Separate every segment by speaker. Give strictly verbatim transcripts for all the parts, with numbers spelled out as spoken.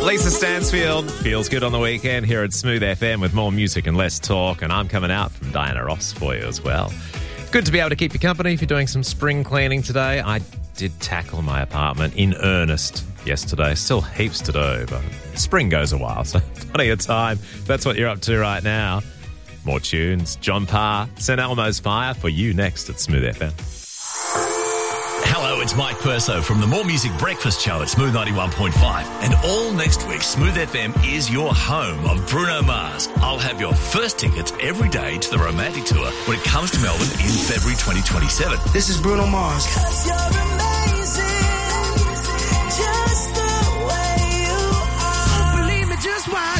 Speaker 1: Lisa Stansfield feels good on the weekend here at Smooth F M with more music and less talk, and I'm coming out from Diana Ross for you as well. Good to be able to keep you company if you're doing some spring cleaning today. I did tackle my apartment in earnest yesterday. Still heaps to do, but spring goes a while, so plenty of time. That's what you're up to right now. More tunes. John Parr, Saint Elmo's Fire for you next at Smooth F M.
Speaker 2: Hello, it's Mike Perso from the More Music Breakfast Show at Smooth ninety-one point five. And all next week, Smooth F M is your home of Bruno Mars. I'll have your first tickets every day to the Romantic Tour when it comes to Melbourne in February twenty twenty-seven.
Speaker 3: This is Bruno Mars. 'Cause you're amazing, just the way you are. Believe me, just watch.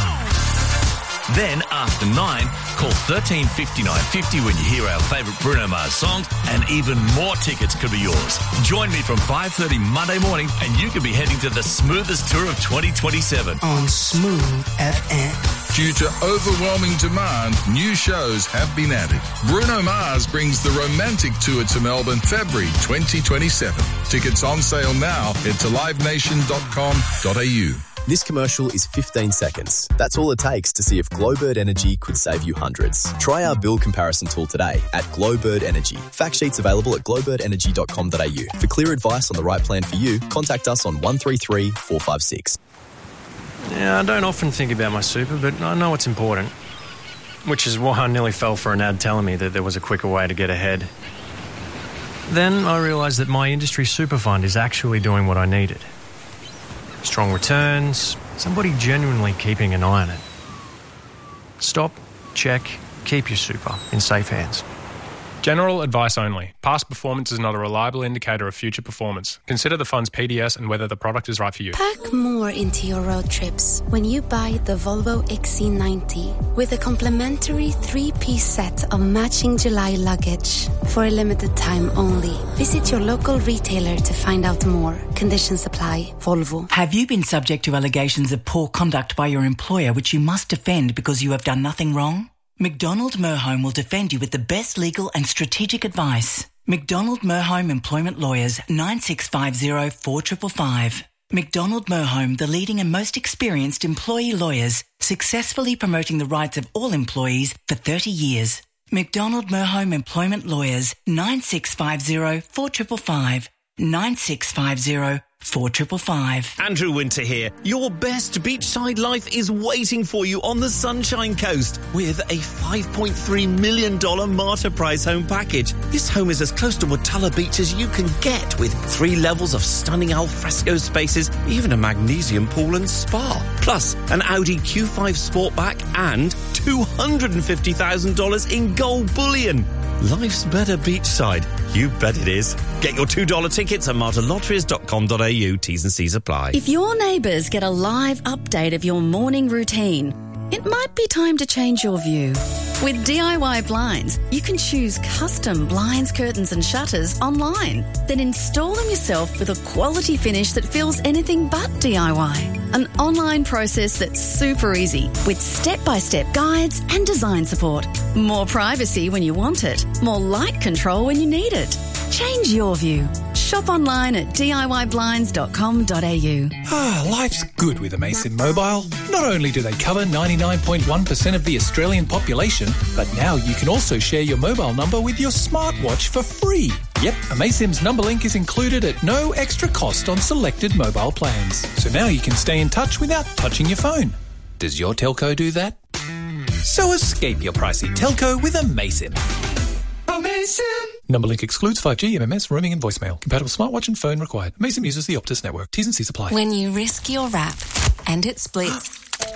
Speaker 2: Then, after nine, call thirteen fifty-nine fifty when you hear our favourite Bruno Mars songs, and even more tickets could be yours. Join me from five thirty Monday morning, and you could be heading to the smoothest tour of twenty twenty-seven.
Speaker 3: On Smooth F M.
Speaker 4: Due to overwhelming demand, new shows have been added. Bruno Mars brings the Romantic Tour to Melbourne February twenty twenty-seven. Tickets on sale now. Head to live nation dot com dot a u.
Speaker 5: This commercial is fifteen seconds. That's all it takes to see if Glowbird Energy could save you hundreds. Try our bill comparison tool today at Glowbird Energy. Fact sheets available at glow bird energy dot com dot a u. For clear advice on the right plan for you, contact us on one three three, four five six.
Speaker 6: Yeah, I don't often think about my super, but I know it's important. Which is why I nearly fell for an ad telling me that there was a quicker way to get ahead. Then I realised that my industry super fund is actually doing what I needed. Strong returns, somebody genuinely keeping an eye on it. Stop, check, keep your super in safe hands.
Speaker 7: General advice only. Past performance is not a reliable indicator of future performance. Consider the fund's P D S and whether the product is right for you.
Speaker 8: Pack more into your road trips when you buy the Volvo X C ninety with a complimentary three-piece set of matching July luggage for a limited time only. Visit your local retailer to find out more. Conditions apply. Volvo.
Speaker 9: Have you been subject to allegations of poor conduct by your employer which you must defend because you have done nothing wrong? McDonald Merhome will defend you with the best legal and strategic advice. McDonald Merhome Employment Lawyers, nine six five zero, four five five five. McDonald Merhome, the leading and most experienced employee lawyers, successfully promoting the rights of all employees for thirty years. McDonald Merhome Employment Lawyers, nine six five zero, four five five five. nine six five zero, four five five five.
Speaker 10: Andrew Winter here. Your best beachside life is waiting for you on the Sunshine Coast with a five point three million dollars Marta Price home package. This home is as close to Watala Beach as you can get, with three levels of stunning alfresco spaces, even a magnesium pool and spa. Plus, an Audi Q five Sportback and two hundred fifty thousand dollars in gold bullion. Life's better beachside. You bet it is. Get your two dollar tickets at marta lotteries dot com dot a u. T's and C's apply.
Speaker 11: If your neighbours get a live update of your morning routine, it might be time to change your view. With D I Y Blinds, you can choose custom blinds, curtains and shutters online. Then install them yourself with a quality finish that feels anything but D I Y. An online process that's super easy, with step-by-step guides and design support. More privacy when you want it. More light control when you need it. Change your view. Shop online at d i y blinds dot com dot a u.
Speaker 12: Ah, life's good with Amasim Mobile. Not only do they cover ninety-nine point one percent of the Australian population, but now you can also share your mobile number with your smartwatch for free. Yep, Amasim's number link is included at no extra cost on selected mobile plans. So now you can stay in touch without touching your phone. Does your telco do that? So escape your pricey telco with Amasim. Amasim! Number link excludes five G, M M S, roaming and voicemail. Compatible smartwatch and phone required. Amasim uses the Optus network. T's and C's apply.
Speaker 13: When you risk your wrap and it splits,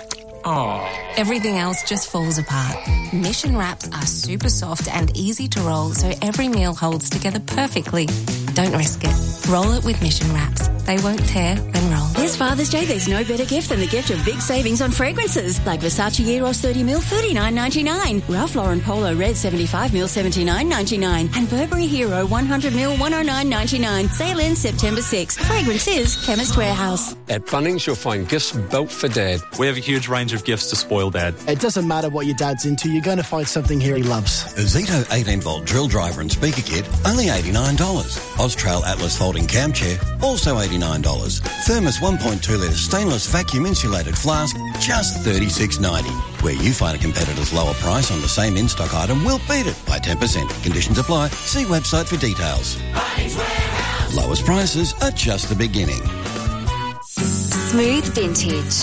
Speaker 12: oh.
Speaker 13: everything else just falls apart. Mission wraps are super soft and easy to roll, so every meal holds together perfectly. Don't risk it. Roll it with Mission wraps. They won't tear and roll.
Speaker 11: This Father's Day, there's no better gift than the gift of big savings on fragrances, like Versace Eros thirty mil, thirty-nine ninety-nine, Ralph Lauren Polo Red seventy-five mil, seventy-nine ninety-nine, and Burberry Hero one hundred mil, one oh nine ninety-nine. Sale ends September sixth. Fragrances, Chemist Warehouse.
Speaker 14: At Bunnings, you'll find gifts built for Dad.
Speaker 15: We have a huge range of gifts to spoil Dad.
Speaker 16: It doesn't matter what your dad's into, you're going to find something here he loves.
Speaker 17: A Zito eighteen volt drill driver and speaker kit, only eighty-nine dollars. Austrail Atlas folding cam chair, also eighty-nine dollars. eighty-nine dollars. Thermos one point two litre stainless vacuum insulated flask, just thirty-six ninety. Where you find a competitor's lower price on the same in-stock item, we'll beat it by ten percent. Conditions apply. See website for details. Lowest prices are just the beginning.
Speaker 18: Smooth Vintage.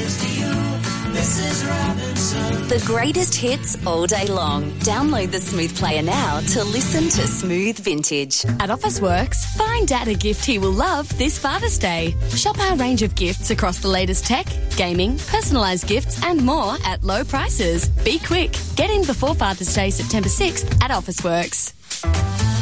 Speaker 18: The greatest hits all day long. Download the Smooth Player now to listen to Smooth Vintage.
Speaker 19: At Officeworks, find Dad a gift he will love this Father's Day. Shop our range of gifts across the latest tech, gaming, personalised gifts and more at low prices. Be quick. Get in before Father's Day, September sixth at Officeworks.